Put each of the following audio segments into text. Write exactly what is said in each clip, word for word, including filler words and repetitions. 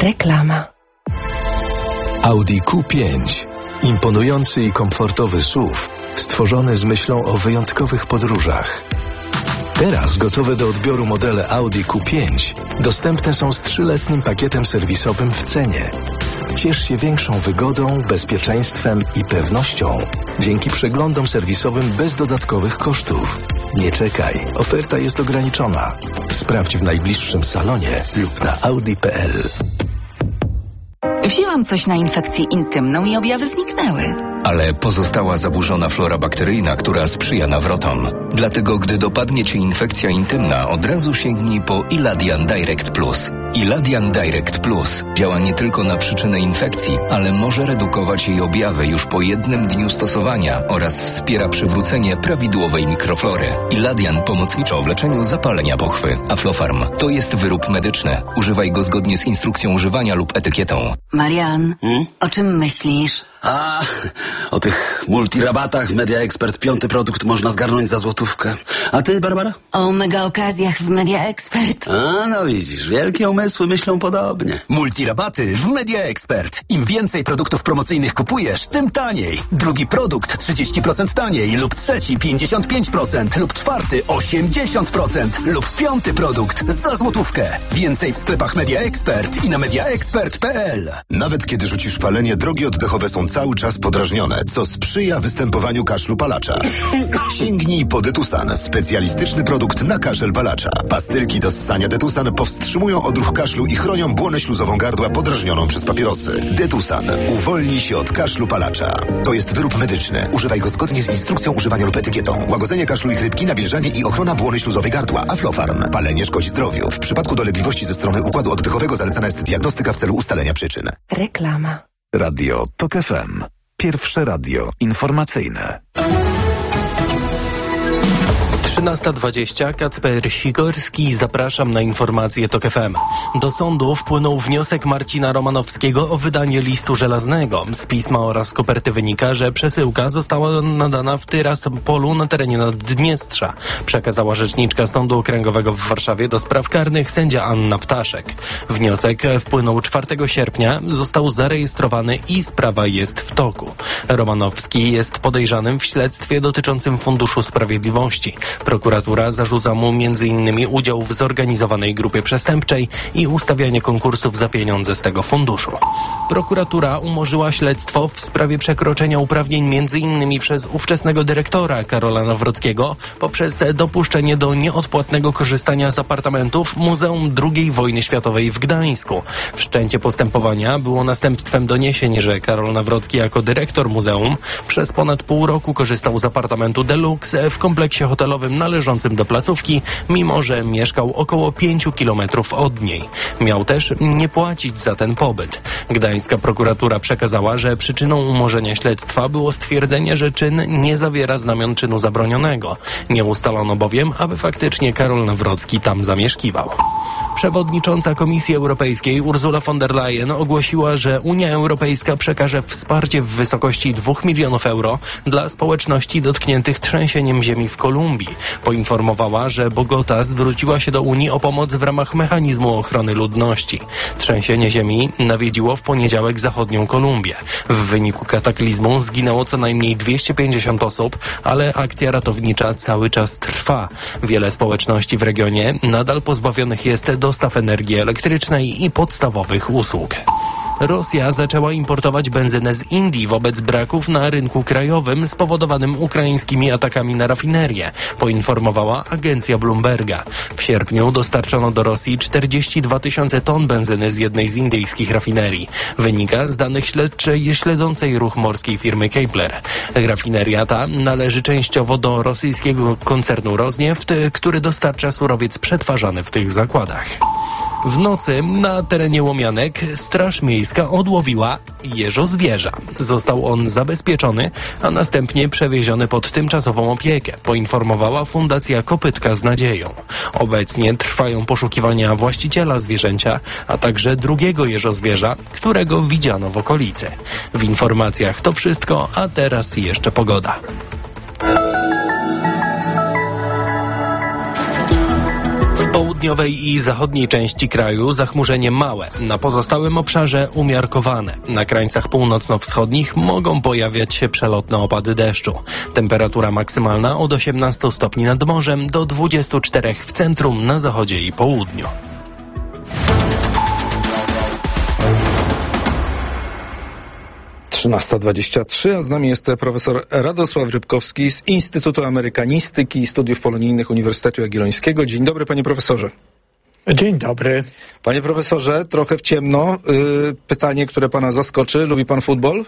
Reklama. Audi Q pięć. Imponujący i komfortowy S U V, stworzony z myślą o wyjątkowych podróżach. Teraz gotowe do odbioru modele Audi Q pięć dostępne są z trzyletnim pakietem serwisowym w cenie. Ciesz się większą wygodą, bezpieczeństwem i pewnością dzięki przeglądom serwisowym bez dodatkowych kosztów. Nie czekaj, oferta jest ograniczona. Sprawdź w najbliższym salonie lub na audi kropka p l. Wzięłam coś na infekcję intymną i objawy zniknęły. Ale pozostała zaburzona flora bakteryjna, która sprzyja nawrotom. Dlatego, gdy dopadnie Cię infekcja intymna, od razu sięgnij po Iladian Direct Plus. Iladian Direct Plus działa nie tylko na przyczynę infekcji, ale może redukować jej objawy już po jednym dniu stosowania oraz wspiera przywrócenie prawidłowej mikroflory. Iladian pomocniczo w leczeniu zapalenia pochwy. Aflofarm to jest wyrób medyczny. Używaj go zgodnie z instrukcją używania lub etykietą. Marian, Hmm? o czym myślisz? A, o tych multirabatach w Media Expert. Piąty produkt można zgarnąć za złotówkę. A ty, Barbara? O mega okazjach w Media Expert. A, no widzisz, wielkie umysły myślą podobnie. Multirabaty w Media Expert. Im więcej produktów promocyjnych kupujesz, tym taniej. Drugi produkt trzydzieści procent taniej, lub trzeci pięćdziesiąt pięć procent, lub czwarty osiemdziesiąt procent, lub piąty produkt za złotówkę. Więcej w sklepach Media Expert i na media expert kropka p l. Nawet kiedy rzucisz palenie, drogi oddechowe są cały czas podrażnione, co sprzyja występowaniu kaszlu palacza. Sięgnij po Detusan, specjalistyczny produkt na kaszel palacza. Pastylki do ssania Detusan powstrzymują odruch kaszlu i chronią błonę śluzową gardła podrażnioną przez papierosy. Detusan. Uwolnij się od kaszlu palacza. To jest wyrób medyczny. Używaj go zgodnie z instrukcją używania lub etykietą. Łagodzenie kaszlu i chrypki, nawilżanie i ochrona błony śluzowej gardła. Aflofarm. Palenie szkodzi zdrowiu. W przypadku dolegliwości ze strony układu oddechowego zalecana jest diagnostyka w celu ustalenia przyczyn. Reklama. Radio Tok F M. Pierwsze radio informacyjne. trzynasta dwadzieścia, Kacper Sikorski, zapraszam na informacje Tok F M. Do sądu wpłynął wniosek Marcina Romanowskiego o wydanie listu żelaznego. Z pisma oraz koperty wynika, że przesyłka została nadana w Tyraspolu na terenie Naddniestrza. Przekazała rzeczniczka Sądu Okręgowego w Warszawie do spraw karnych sędzia Anna Ptaszek. Wniosek wpłynął czwartego sierpnia, został zarejestrowany i sprawa jest w toku. Romanowski jest podejrzanym w śledztwie dotyczącym Funduszu Sprawiedliwości. Prokuratura zarzuca mu między innymi udział w zorganizowanej grupie przestępczej i ustawianie konkursów za pieniądze z tego funduszu. Prokuratura umorzyła śledztwo w sprawie przekroczenia uprawnień między innymi przez ówczesnego dyrektora Karola Nawrockiego poprzez dopuszczenie do nieodpłatnego korzystania z apartamentów Muzeum drugiej Wojny Światowej w Gdańsku. Wszczęcie postępowania było następstwem doniesień, że Karol Nawrocki jako dyrektor muzeum przez ponad pół roku korzystał z apartamentu Deluxe w kompleksie hotelowym należącym do placówki, mimo że mieszkał około pięciu kilometrów od niej. Miał też nie płacić za ten pobyt. Gdańska prokuratura przekazała, że przyczyną umorzenia śledztwa było stwierdzenie, że czyn nie zawiera znamion czynu zabronionego. Nie ustalono bowiem, aby faktycznie Karol Nawrocki tam zamieszkiwał. Przewodnicząca Komisji Europejskiej Ursula von der Leyen ogłosiła, że Unia Europejska przekaże wsparcie w wysokości dwóch milionów euro dla społeczności dotkniętych trzęsieniem ziemi w Kolumbii. Poinformowała, że Bogota zwróciła się do Unii o pomoc w ramach mechanizmu ochrony ludności. Trzęsienie ziemi nawiedziło w poniedziałek zachodnią Kolumbię. W wyniku kataklizmu zginęło co najmniej dwieście pięćdziesiąt osób, ale akcja ratownicza cały czas trwa. Wiele społeczności w regionie nadal pozbawionych jest dostaw energii elektrycznej i podstawowych usług. Rosja zaczęła importować benzynę z Indii wobec braków na rynku krajowym spowodowanym ukraińskimi atakami na rafinerię, poinformowała agencja Bloomberga. W sierpniu dostarczono do Rosji czterdzieści dwa tysiące ton benzyny z jednej z indyjskich rafinerii. Wynika z danych śledczej śledzącej ruch morskiej firmy Kepler. Rafineria ta należy częściowo do rosyjskiego koncernu Rosnieft, który dostarcza surowiec przetwarzany w tych zakładach. W nocy na terenie Łomianek Straż Miejska odłowiła jeżozwierza. Został on zabezpieczony, a następnie przewieziony pod tymczasową opiekę, poinformowała Fundacja Kopytka z Nadzieją. Obecnie trwają poszukiwania właściciela zwierzęcia, a także drugiego jeżozwierza, którego widziano w okolicy. W informacjach to wszystko, a teraz jeszcze pogoda. południowej i zachodniej części kraju zachmurzenie małe, na pozostałym obszarze umiarkowane. Na krańcach północno-wschodnich mogą pojawiać się przelotne opady deszczu. Temperatura maksymalna od osiemnastu stopni nad morzem do dwudziestu czterech w centrum, na zachodzie i południu. trzynasta dwadzieścia trzy, a z nami jest profesor Radosław Rybkowski z Instytutu Amerykanistyki i Studiów Polonijnych Uniwersytetu Jagiellońskiego. Dzień dobry, panie profesorze. Dzień dobry. Panie profesorze, trochę w ciemno. Yy, pytanie, które pana zaskoczy. Lubi pan futbol?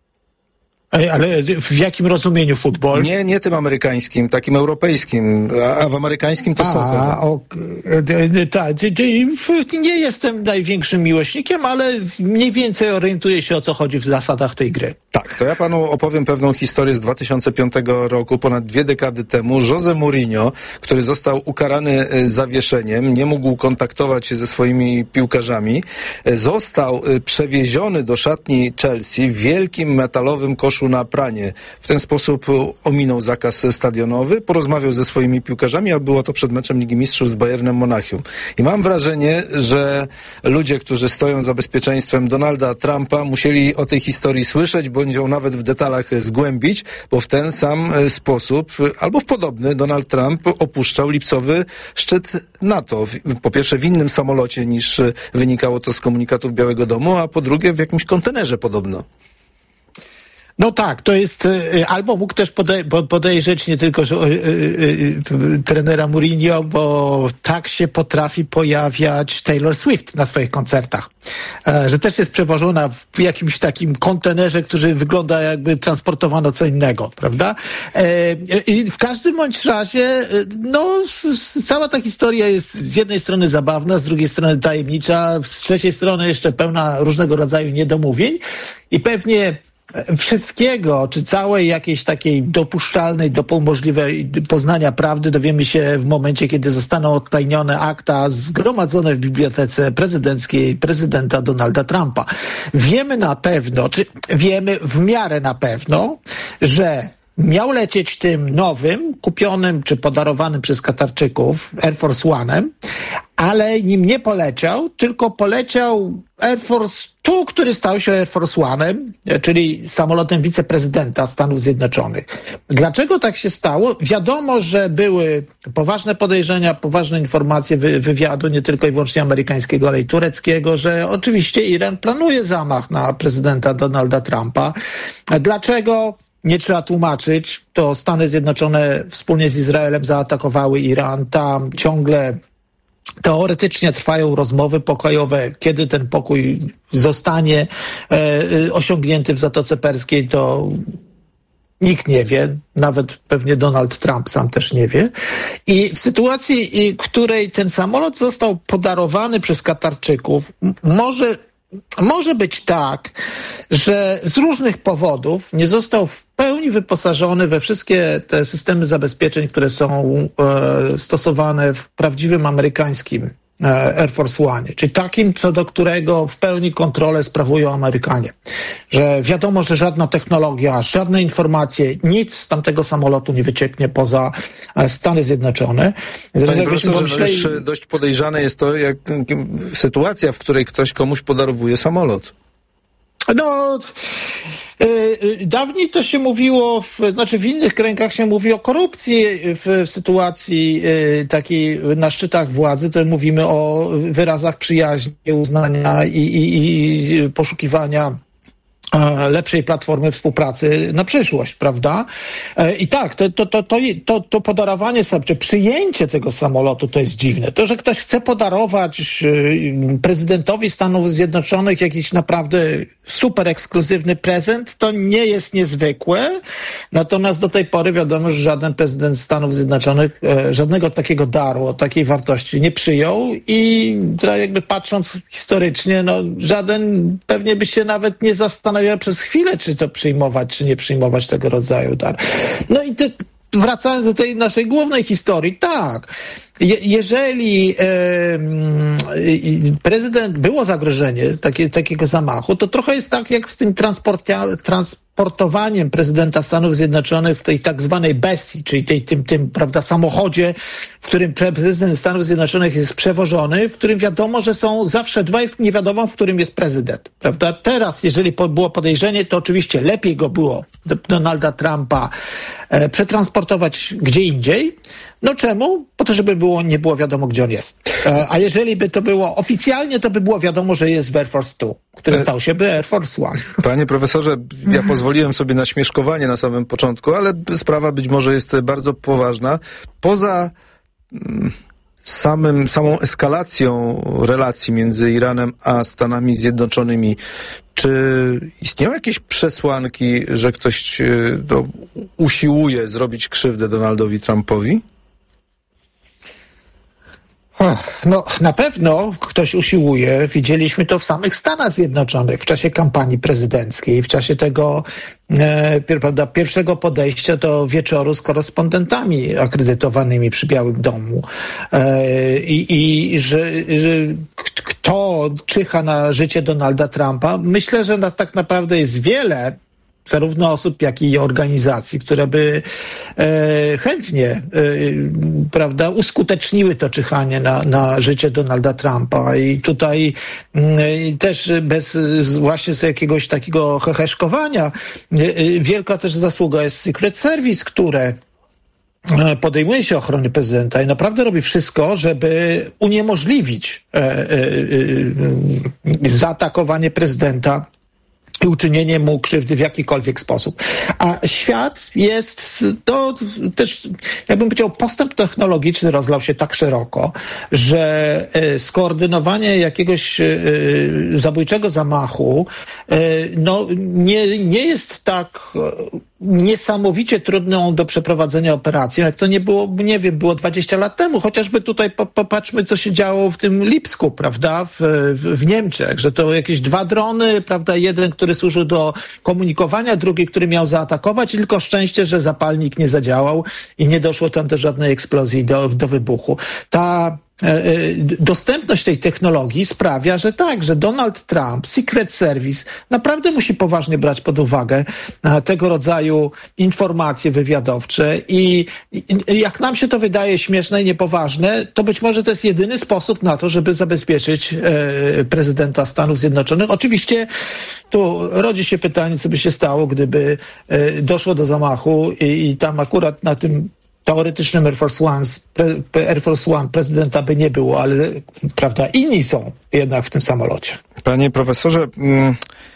Ale w jakim rozumieniu futbol? Nie, nie tym amerykańskim, takim europejskim, a w amerykańskim to soccer. Tak, nie jestem największym miłośnikiem, ale mniej więcej orientuję się, o co chodzi w zasadach tej gry. Tak, to ja panu opowiem pewną historię z dwa tysiące piątego roku, ponad dwie dekady temu. Jose Mourinho, który został ukarany zawieszeniem, nie mógł kontaktować się ze swoimi piłkarzami, został przewieziony do szatni Chelsea w wielkim metalowym koszu na pranie. W ten sposób ominął zakaz stadionowy, porozmawiał ze swoimi piłkarzami, a było to przed meczem Ligi Mistrzów z Bayernem Monachium. I mam wrażenie, że ludzie, którzy stoją za bezpieczeństwem Donalda Trumpa, musieli o tej historii słyszeć, bądź ją nawet w detalach zgłębić, bo w ten sam sposób, albo w podobny, Donald Trump opuszczał lipcowy szczyt NATO. Po pierwsze w innym samolocie, niż wynikało to z komunikatów Białego Domu, a po drugie w jakimś kontenerze podobno. No tak, to jest, albo mógł też podej- podejrzeć nie tylko że, y, y, y, trenera Mourinho, bo tak się potrafi pojawiać Taylor Swift na swoich koncertach. E, że też jest przewożona w jakimś takim kontenerze, który wygląda jakby transportowano co innego, prawda? E, I w każdym bądź razie, no, s- cała ta historia jest z jednej strony zabawna, z drugiej strony tajemnicza, z trzeciej strony jeszcze pełna różnego rodzaju niedomówień i pewnie wszystkiego, czy całej jakiejś takiej dopuszczalnej do możliwej poznania prawdy dowiemy się w momencie, kiedy zostaną odtajnione akta zgromadzone w bibliotece prezydenckiej prezydenta Donalda Trumpa. Wiemy na pewno, czy wiemy w miarę na pewno, że miał lecieć tym nowym, kupionym czy podarowanym przez Katarczyków Air Force One'em, ale nim nie poleciał, tylko poleciał Air Force Two, który stał się Air Force One'em, czyli samolotem wiceprezydenta Stanów Zjednoczonych. Dlaczego tak się stało? Wiadomo, że były poważne podejrzenia, poważne informacje wy- wywiadu, nie tylko i wyłącznie amerykańskiego, ale i tureckiego, że oczywiście Iran planuje zamach na prezydenta Donalda Trumpa. Dlaczego? Nie trzeba tłumaczyć, to Stany Zjednoczone wspólnie z Izraelem zaatakowały Iran. Tam ciągle teoretycznie trwają rozmowy pokojowe. Kiedy ten pokój zostanie e, osiągnięty w Zatoce Perskiej, to nikt nie wie, nawet pewnie Donald Trump sam też nie wie. I w sytuacji, w której ten samolot został podarowany przez Katarczyków, m- może Może być tak, że z różnych powodów nie został w pełni wyposażony we wszystkie te systemy zabezpieczeń, które są e, stosowane w prawdziwym amerykańskim e, Air Force One, czyli takim, co do którego w pełni kontrolę sprawują Amerykanie. Że wiadomo, że żadna technologia, żadne informacje, nic z tamtego samolotu nie wycieknie poza e, Stany Zjednoczone. Panie profesorze, myśleli... no dość podejrzane jest to, jak sytuacja, w której ktoś komuś podarowuje samolot. No, yy, dawniej to się mówiło, w, znaczy w innych kręgach się mówi o korupcji w, w sytuacji yy, takiej na szczytach władzy, to mówimy o wyrazach przyjaźni, uznania i, i, i poszukiwania lepszej platformy współpracy na przyszłość, prawda? I tak, to, to, to, to, to, to podarowanie sobie, czy przyjęcie tego samolotu to jest dziwne. To, że ktoś chce podarować prezydentowi Stanów Zjednoczonych jakiś naprawdę super ekskluzywny prezent, to nie jest niezwykłe. Natomiast do tej pory wiadomo, że żaden prezydent Stanów Zjednoczonych żadnego takiego daru o takiej wartości nie przyjął i jakby patrząc historycznie, no żaden pewnie by się nawet nie zastanawiał przez chwilę, czy to przyjmować, czy nie przyjmować tego rodzaju dar. No i te, wracając do tej naszej głównej historii, tak, je, jeżeli e, prezydent, było zagrożenie takie, takiego zamachu, to trochę jest tak jak z tym transportia, transportowaniem prezydenta Stanów Zjednoczonych w tej tak zwanej bestii, czyli tej, tym, tym prawda, samochodzie, w którym prezydent Stanów Zjednoczonych jest przewożony, w którym wiadomo, że są zawsze dwaj, nie wiadomo, w którym jest prezydent. Prawda? Teraz, jeżeli po, było podejrzenie, to oczywiście lepiej go było, Donalda Trumpa, e, przetransportować gdzie indziej. No czemu? Po to, żeby było, nie było wiadomo, gdzie on jest. E, a jeżeli by to było oficjalnie, to by było wiadomo, że jest w Air Force Two, który stał się by Air Force One. Panie profesorze, ja pozwoliłem sobie na śmieszkowanie na samym początku, ale sprawa być może jest bardzo poważna. Poza mm, samym, samą eskalacją relacji między Iranem a Stanami Zjednoczonymi, czy istnieją jakieś przesłanki, że ktoś to usiłuje zrobić krzywdę Donaldowi Trumpowi? No, na pewno ktoś usiłuje. Widzieliśmy to w samych Stanach Zjednoczonych w czasie kampanii prezydenckiej, w czasie tego e, prawda, pierwszego podejścia do wieczoru z korespondentami akredytowanymi przy Białym Domu. E, I i że, że kto czyha na życie Donalda Trumpa? Myślę, że na, tak naprawdę jest wiele zarówno osób, jak i organizacji, które by e, chętnie e, prawda, uskuteczniły to czyhanie na, na życie Donalda Trumpa. I tutaj e, też bez właśnie z jakiegoś takiego heheszkowania e, wielka też zasługa jest Secret Service, które podejmuje się ochrony prezydenta i naprawdę robi wszystko, żeby uniemożliwić e, e, e, zaatakowanie prezydenta i uczynienie mu krzywdy w jakikolwiek sposób. A świat jest, to też, jakbym powiedział, postęp technologiczny rozlał się tak szeroko, że skoordynowanie jakiegoś zabójczego zamachu no, nie, nie jest tak niesamowicie trudną do przeprowadzenia operacją, jak to nie było, nie wiem, było dwadzieścia lat temu. Chociażby tutaj popatrzmy, co się działo w tym Lipsku, prawda, w, w, w Niemczech, że to jakieś dwa drony, prawda, jeden, który służył do komunikowania, drugi, który miał zaatakować, i tylko szczęście, że zapalnik nie zadziałał i nie doszło tam do żadnej eksplozji, do, do wybuchu. Ta dostępność tej technologii sprawia, że tak, że Donald Trump, Secret Service naprawdę musi poważnie brać pod uwagę tego rodzaju informacje wywiadowcze i jak nam się to wydaje śmieszne i niepoważne, to być może to jest jedyny sposób na to, żeby zabezpieczyć prezydenta Stanów Zjednoczonych. Oczywiście tu rodzi się pytanie, co by się stało, gdyby doszło do zamachu i, i tam akurat na tym teoretycznym Air Force One, Air Force One prezydenta by nie było, ale prawda, inni są jednak w tym samolocie. Panie profesorze, mm,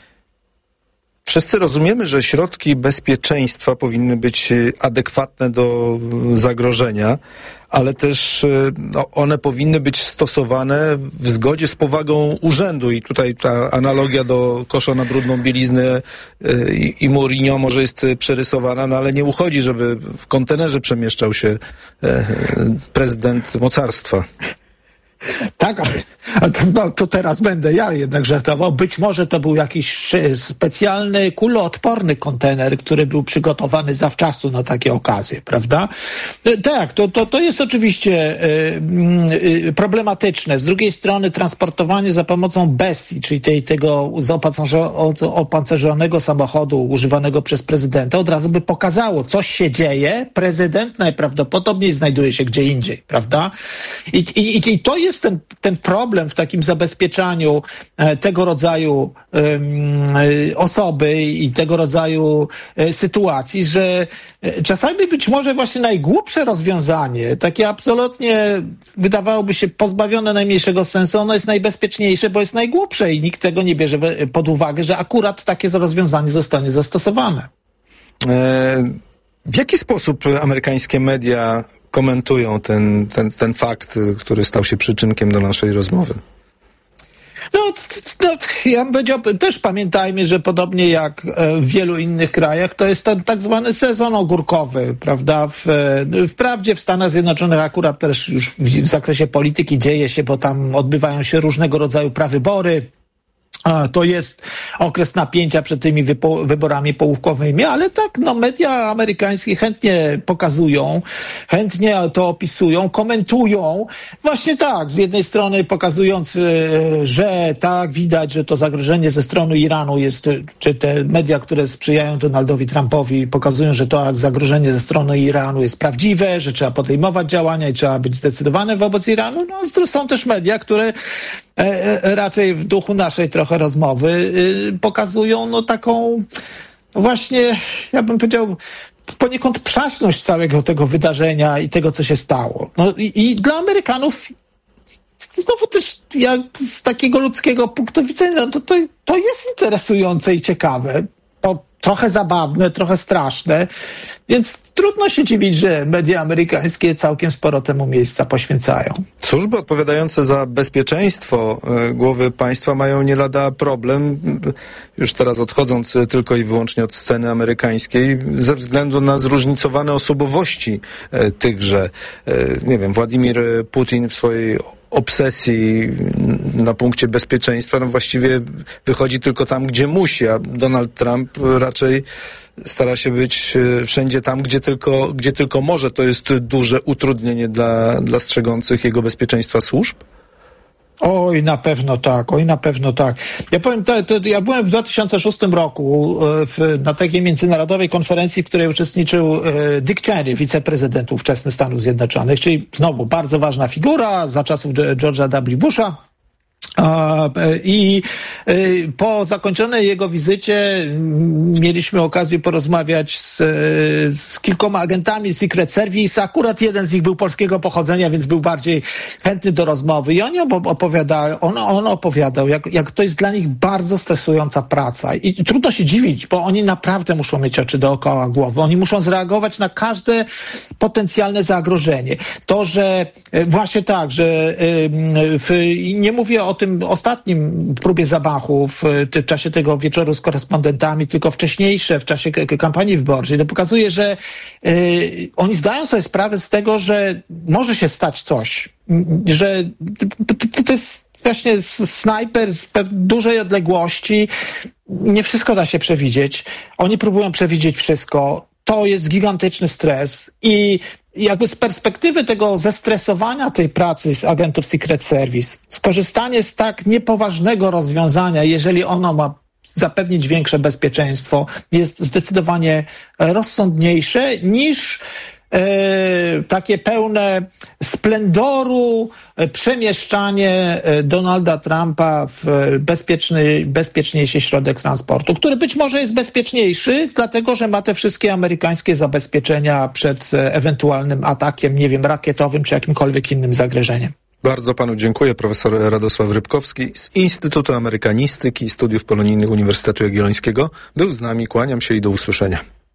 wszyscy rozumiemy, że środki bezpieczeństwa powinny być adekwatne do zagrożenia, ale też no, one powinny być stosowane w zgodzie z powagą urzędu. I tutaj ta analogia do kosza na brudną bieliznę i, i Mourinho może jest przerysowana, no ale nie uchodzi, żeby w kontenerze przemieszczał się e, prezydent mocarstwa. Tak, ale to, no, to teraz będę ja jednak żartował. Być może to był jakiś specjalny, kuloodporny kontener, który był przygotowany zawczasu na takie okazje, prawda? Tak, to, to, to jest oczywiście y, y, problematyczne. Z drugiej strony transportowanie za pomocą bestii, czyli tej, tego opancerzonego samochodu używanego przez prezydenta, od razu by pokazało, coś się dzieje. Prezydent najprawdopodobniej znajduje się gdzie indziej, prawda? I, i, i to jest Jest ten, ten problem w takim zabezpieczaniu e, tego rodzaju e, osoby i tego rodzaju e, sytuacji, że e, czasami być może właśnie najgłupsze rozwiązanie, takie absolutnie wydawałoby się pozbawione najmniejszego sensu, ono jest najbezpieczniejsze, bo jest najgłupsze i nikt tego nie bierze pod uwagę, że akurat takie rozwiązanie zostanie zastosowane. E, w jaki sposób amerykańskie media komentują ten, ten, ten fakt, który stał się przyczynkiem do naszej rozmowy? No, no, ja bym powiedział, też pamiętajmy, że podobnie jak w wielu innych krajach, to jest ten tak zwany sezon ogórkowy, prawda? W, wprawdzie w Stanach Zjednoczonych akurat też już w, w zakresie polityki dzieje się, bo tam odbywają się różnego rodzaju prawybory. To jest okres napięcia przed tymi wypo- wyborami połówkowymi, ale tak, no media amerykańskie chętnie pokazują, chętnie to opisują, komentują. Właśnie tak, z jednej strony pokazując, że tak, widać, że to zagrożenie ze strony Iranu jest, czy te media, które sprzyjają Donaldowi Trumpowi, pokazują, że to zagrożenie ze strony Iranu jest prawdziwe, że trzeba podejmować działania i trzeba być zdecydowane wobec Iranu. No, są też media, które raczej w duchu naszej trochę rozmowy pokazują no taką właśnie, ja bym powiedział, poniekąd przaśność całego tego wydarzenia i tego, co się stało. No i, i dla Amerykanów znowu też jak z takiego ludzkiego punktu widzenia to, to, to jest interesujące i ciekawe. To trochę zabawne, trochę straszne, więc trudno się dziwić, że media amerykańskie całkiem sporo temu miejsca poświęcają. Służby odpowiadające za bezpieczeństwo głowy państwa mają nie lada problem, już teraz odchodząc tylko i wyłącznie od sceny amerykańskiej, ze względu na zróżnicowane osobowości tychże. Nie wiem, Władimir Putin w swojej obsesji na punkcie bezpieczeństwa, no właściwie wychodzi tylko tam, gdzie musi, a Donald Trump raczej stara się być wszędzie tam, gdzie tylko, gdzie tylko może. To jest duże utrudnienie dla, dla strzegących jego bezpieczeństwa służb? Oj, na pewno tak, oj, na pewno tak. Ja powiem, to, to, ja byłem w dwa tysiące szóstym roku w, na takiej międzynarodowej konferencji, w której uczestniczył Dick Cheney, wiceprezydent ówczesny Stanów Zjednoczonych, czyli znowu bardzo ważna figura za czasów George'a W. Busha. I po zakończonej jego wizycie mieliśmy okazję porozmawiać z, z kilkoma agentami Secret Service. Akurat jeden z nich był polskiego pochodzenia, więc był bardziej chętny do rozmowy. I oni opowiadali, on, on opowiadał, jak, jak to jest dla nich bardzo stresująca praca. I, I trudno się dziwić, bo oni naprawdę muszą mieć oczy dookoła głowy. Oni muszą zreagować na każde potencjalne zagrożenie. To, że właśnie tak, że w, nie mówię o tym ostatnim próbie zamachu w, w czasie tego wieczoru z korespondentami, tylko wcześniejsze, w czasie k- kampanii wyborczej. To pokazuje, że y, oni zdają sobie sprawę z tego, że może się stać coś, że to, to jest właśnie snajper z dużej odległości. Nie wszystko da się przewidzieć. Oni próbują przewidzieć wszystko. To jest gigantyczny stres i jakby z perspektywy tego zestresowania tej pracy z agentów Secret Service, skorzystanie z tak niepoważnego rozwiązania, jeżeli ono ma zapewnić większe bezpieczeństwo, jest zdecydowanie rozsądniejsze niż e, takie pełne splendoru przemieszczanie Donalda Trumpa w bezpieczny, bezpieczniejszy środek transportu, który być może jest bezpieczniejszy, dlatego że ma te wszystkie amerykańskie zabezpieczenia przed ewentualnym atakiem, nie wiem, rakietowym czy jakimkolwiek innym zagrożeniem. Bardzo panu dziękuję. Profesor Radosław Rybkowski z Instytutu Amerykanistyki i Studiów Polonijnych Uniwersytetu Jagiellońskiego był z nami. Kłaniam się i do usłyszenia.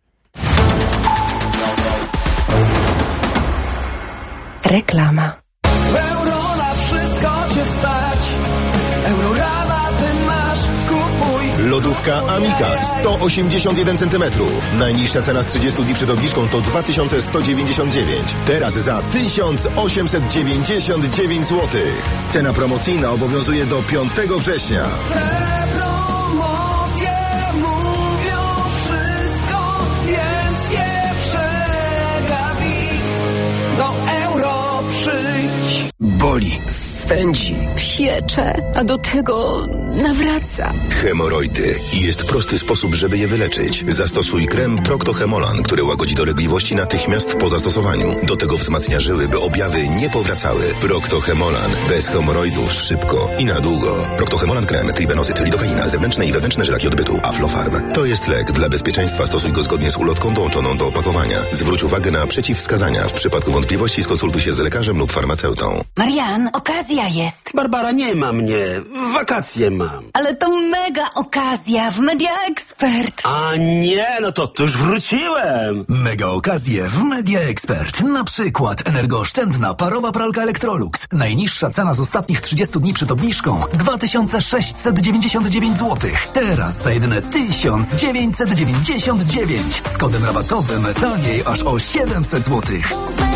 Reklama. Euro na wszystko cię stać. Eurorabaty masz, kupuj. Lodówka Amica sto osiemdziesiąt jeden centymetrów. Najniższa cena z trzydziestu dni przed obniżką to dwa tysiące sto dziewięćdziesiąt dziewięć. Teraz za tysiąc osiemset dziewięćdziesiąt dziewięć złotych. Cena promocyjna obowiązuje do piątego września. Te promocje mówią wszystko, więc je przegapi. Do euro przyjdź. Boli, swędzi, Piecze, a do tego nawraca. Hemoroidy. I jest prosty sposób, żeby je wyleczyć. Zastosuj krem Procto-Hemolan, który łagodzi dolegliwości natychmiast po zastosowaniu. Do tego wzmacnia żyły, by objawy nie powracały. Procto-Hemolan. Bez hemoroidów szybko i na długo. Procto-Hemolan krem, tribenozyt, lidokaina, zewnętrzne i wewnętrzne żelaki odbytu, Aflofarm. To jest lek. Dla bezpieczeństwa stosuj go zgodnie z ulotką dołączoną do opakowania. Zwróć uwagę na przeciwwskazania. W przypadku wątpliwości skonsultuj się z lekarzem lub farmaceutą. Marian, okazja jest. Barbara, nie ma mnie. Wakacje mam. Ale to mega okazja w Media Expert. A nie, no to, to już wróciłem. Mega okazje w Media Expert. Na przykład energooszczędna parowa pralka Electrolux. Najniższa cena z ostatnich trzydziestu dni przed obniżką dwa tysiące sześćset dziewięćdziesiąt dziewięć złotych. Teraz za jedyne tysiąc dziewięćset dziewięćdziesiąt dziewięć. Z kodem rabatowym taniej aż o siedemset złotych.